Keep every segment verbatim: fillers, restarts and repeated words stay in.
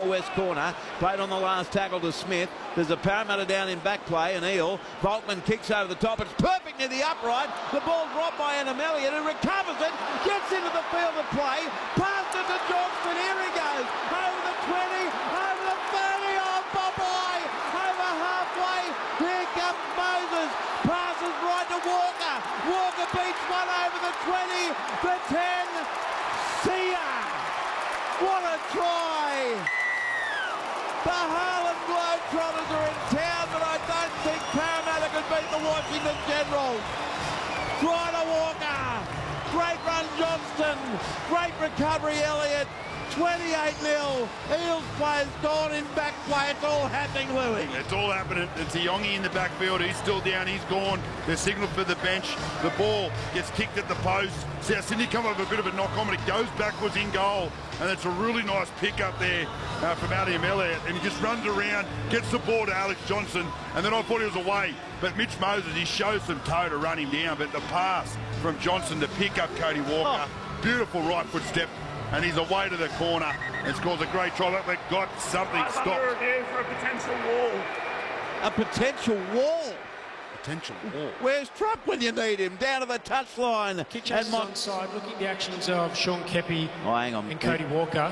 the west corner. Played on the last tackle to Smith. There's a Parramatta down in back play, and Eel. Volkman kicks over the top. It's perfect near the upright. The ball dropped by Adam Elliott, who recovers it, gets into the field of play, passed it to Johnston. Here he goes. Over the twenty, over the thirty. Oh, Popeye! Over halfway. Here comes Moses. Passes right to Walker. Walker beats one over the twenty, the ten. See ya! What a try! The Harlem Globetrotters are in town, but I don't think Parramatta could beat the Washington Generals. Try to Walker. Great run, Johnston. Great recovery, Elliott. twenty-eight nil. Eels players gone in back play. It's all happening, Louis. It's all happening. It's Iongi in the backfield. He's still down. He's gone. They're signal for the bench. The ball gets kicked at the post. South Sydney come over a bit of a knock on, but it goes backwards in goal. And it's a really nice pick up there uh, from Adam Elliott. And he just runs around, gets the ball to Alex Johnson. And then I thought he was away. But Mitch Moses, he shows some toe to run him down. But the pass from Johnson to pick up Cody Walker. Oh. Beautiful right foot step. And he's away to the corner and scores a great try. They got something stopped. Under review for a potential wall. A potential wall? Potential wall. Where's Trump when you need him? Down to the touchline. Kick changes Mon- onside. Looking at the actions of Sean Kepi oh, hang on. and Cody Walker.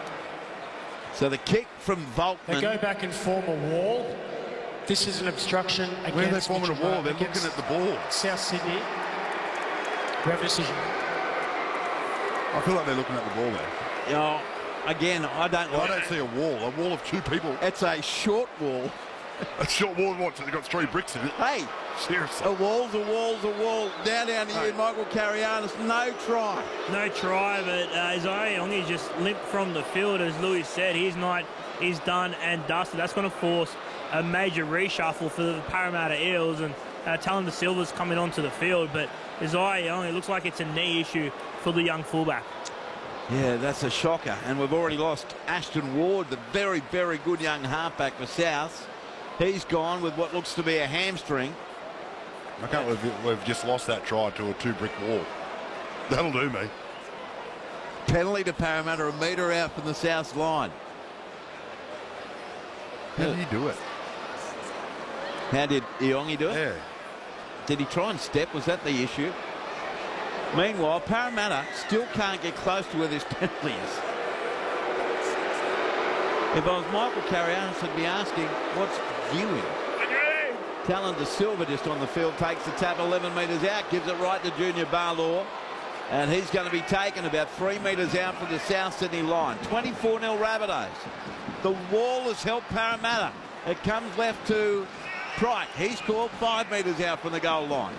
So the kick from Volkman. They go back and form a wall. This is an obstruction against Where are they forming a wall? They're looking at the ball. South Sydney. We have a decision. I feel like they're looking at the ball there. You know, again, I don't. Well, I don't see a wall. A wall of two people. It's a short wall. A short wall. What? So they've got three bricks in it. Hey, seriously. A wall's a wall's a wall. Down down to you, Michael Carianis. No try. No try, but uh, Isaiah Iongi just limped from the field, as Louis said. He's not. He's done and dusted. That's going to force a major reshuffle for the Parramatta Eels, and uh, Talon De Silva's coming onto the field, but Isaiah Iongi looks like it's a knee issue for the young fullback. Yeah, that's a shocker. And we've already lost Ashton Ward, the very, very good young halfback for South. He's gone with what looks to be a hamstring. I can't believe we've, we've just lost that try to a two-brick wall. That'll do me. Penalty to Parramatta, a metre out from the South line. How did he do it? How did Iongi do it? Yeah. Did he try and step? Was that the issue? Meanwhile, Parramatta still can't get close to where this penalty is. If I was Michael Carianis, I'd be asking, what's viewing? Talon De Silva just on the field, takes the tap eleven metres out, gives it right to Junior Barlaw. And he's going to be taken about three metres out from the South Sydney line. twenty-four nil Rabbitohs. The wall has helped Parramatta. It comes left to Pryke. He's called five metres out from the goal line.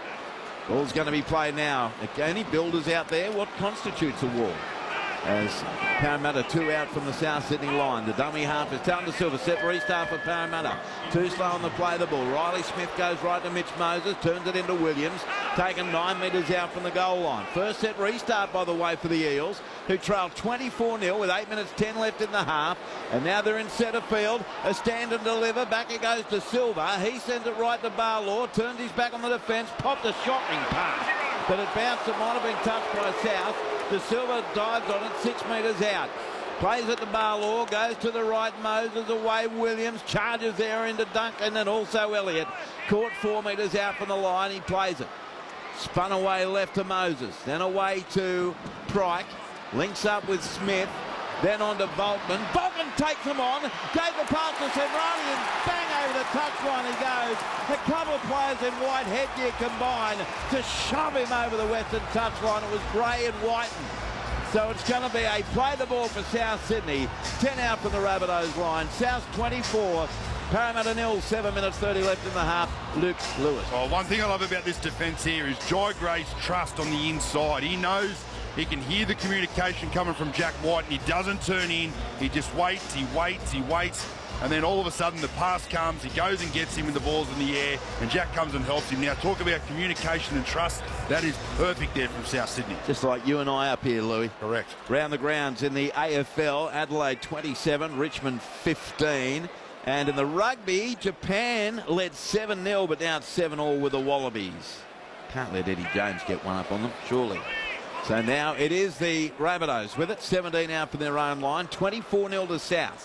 Ball's going to be played now. Any builders out there? What constitutes a wall? As Parramatta two out from the South Sydney line. The dummy half is Talon De Silva. Set restart for Parramatta. Too slow on the play of the ball. Riley Smith goes right to Mitch Moses. Turns it into Williams. Taken nine metres out from the goal line. First set restart, by the way, for the Eels, who trailed twenty-four nil with eight minutes ten left in the half. And now they're in centre field. A stand and deliver. Back it goes to Silva. He sends it right to Barlaw. Turns his back on the defence. Popped a shocking pass. But it bounced. It might have been touched by South. De Silva dives on it six metres out. Plays it to Barlaw. Goes to the right. Moses away. Williams charges there into Duncan and also Elliott. Caught four metres out from the line. He plays it. Spun away left to Moses. Then away to Pryke. Links up with Smith. Then on to Volkman. Volkman takes him on. Gave the pass to Semrani and bang over the touchline he goes. A couple of players in white headgear combined to shove him over the western touchline. It was Gray and Whiten. So it's going to be a play the ball for South Sydney. ten out from the Rabbitohs line. South twenty-four. Parramatta nil, seven minutes thirty left in the half. Luke Lewis. Oh, one thing I love about this defence here is Jai Gray's trust on the inside. He knows he can hear the communication coming from Jack White, and he doesn't turn in. He just waits, he waits, he waits, and then all of a sudden the pass comes. He goes and gets him with the balls in the air, and Jack comes and helps him. Now, talk about communication and trust. That is perfect there from South Sydney. Just like you and I up here, Louis. Correct. Round the grounds in the A F L, Adelaide twenty-seven, Richmond fifteen. And in the rugby, Japan led seven nil, but now it's seven all with the Wallabies. Can't let Eddie Jones get one up on them, surely. So now it is the Rabbitohs with it, seventeen out from their own line, twenty-four nil to South.